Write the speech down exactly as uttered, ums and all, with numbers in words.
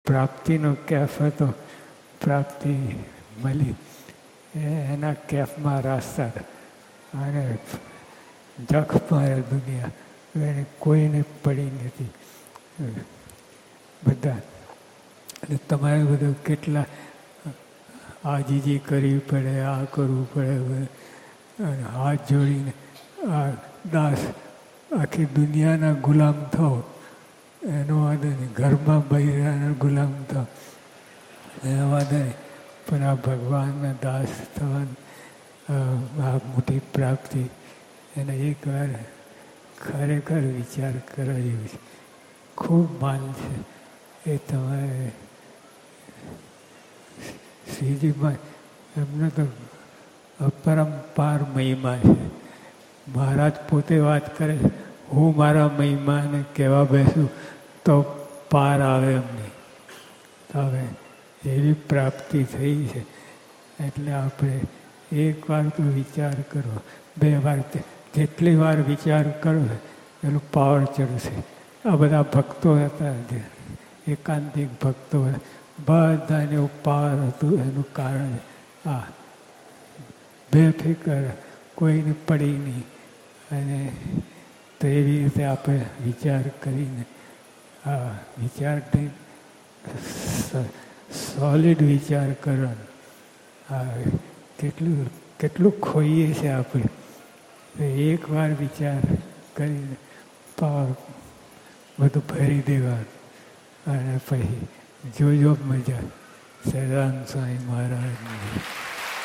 પ્રાપ્તિનો કેફ હતો, પ્રાપ્તિ મળી એના કેફમાં રાસ્તા અને જખ મારે દુનિયા એને કોઈને પડી નથી બધા. એટલે તમારે બધું કેટલા આજીજી કરવી પડે, આ કરવું પડે, અને હાથ જોડીને આ દાસ આખી દુનિયાના ગુલામ થાવ એનો વાંધો નહીં, ઘરમાં બૈરાના ગુલામ થાવ એનો વાંધો નહીં, પણ આ ભગવાનના દાસ થવાનું આ મોટી પ્રાપ્તિ એને એકવાર ખરેખર વિચાર કરવા જેવું છે. ખૂબ માન છે એ તમારે શ્રીજીમાં એમને તો અપરંપાર મહિમા છે. મહારાજ પોતે વાત કરે છે, હું મારા મહિમાને કહેવા બેસું તો પાર આવે એમ નહીં. હવે એવી પ્રાપ્તિ થઈ છે. એટલે આપણે એક વાર તો વિચાર કરો, બે વાર, જેટલી વાર વિચાર કરો એનું પાવર ચડશે. આ બધા ભક્તો હતા, એકાંતિક ભક્તો બધાને પાવર હતું. એનું કારણ આ બેફિકર, કોઈને પડી નહીં. અને તો એવી રીતે આપણે વિચાર કરીને આ વિચારથી સોલિડ વિચાર કરવાનો. આ કેટલું કેટલું ખોઈએ છે આપણે. એક વાર વિચાર કરીને પાવર બધું ભરી દેવાનું અને પછી જોજો મજા. સદાનંદ સ્વામી મહારાજ.